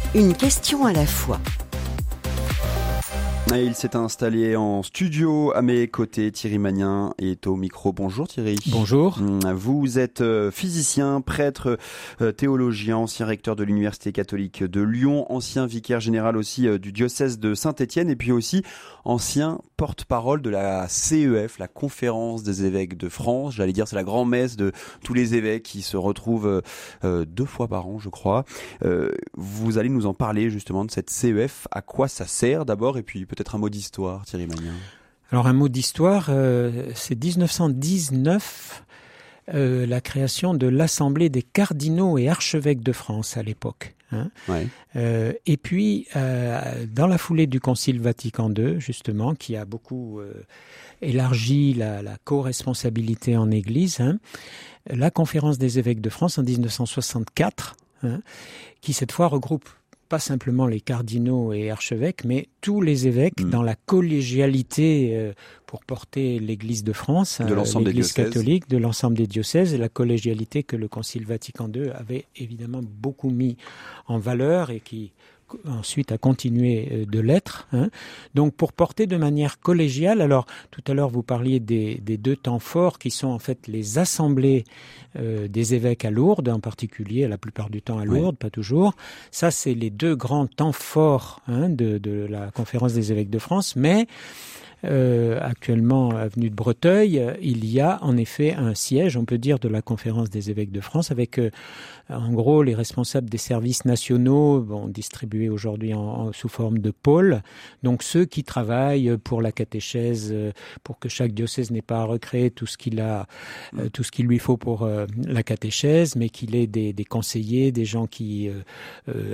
Une question à la fois. Et il s'est installé en studio à mes côtés. Thierry Magnin est au micro. Bonjour Thierry. Bonjour. Vous êtes physicien, prêtre, théologien, ancien recteur de l'Université catholique de Lyon, ancien vicaire général aussi du diocèse de Saint-Étienne et puis aussi ancien porte-parole de la CEF, la Conférence des évêques de France. J'allais dire c'est la grand-messe de tous les évêques qui se retrouvent 2 fois par an je crois. Vous allez nous en parler justement de cette CEF, à quoi ça sert d'abord et puis peut-être un mot d'histoire, Thierry Magnin. Alors un mot d'histoire, c'est 1919, la création de l'Assemblée des cardinaux et archevêques de France à l'époque. Ouais. Et puis, dans la foulée du Concile Vatican II, justement, qui a beaucoup élargi la co-responsabilité en Église, la Conférence des évêques de France en 1964, qui cette fois regroupe pas simplement les cardinaux et archevêques, mais tous les évêques dans la collégialité pour porter l'Église de France, de l'ensemble l'Église des diocèses. catholique, de l'ensemble des diocèses, et la collégialité que le Concile Vatican II avait évidemment beaucoup mis en valeur et qui ensuite a continué de l'être. Donc pour porter de manière collégiale, alors tout à l'heure vous parliez des 2 temps forts qui sont en fait les assemblées des évêques à Lourdes, en particulier la plupart du temps à Lourdes, pas toujours. Ça c'est les 2 grands temps forts de la Conférence des évêques de France, mais actuellement avenue de Breteuil, il y a en effet un siège, on peut dire, de la Conférence des évêques de France avec en gros les responsables des services nationaux, distribués aujourd'hui sous forme de pôles. Donc ceux qui travaillent pour la catéchèse, pour que chaque diocèse n'ait pas à recréer tout ce qu'il lui faut pour la catéchèse, mais qu'il ait des conseillers, des gens qui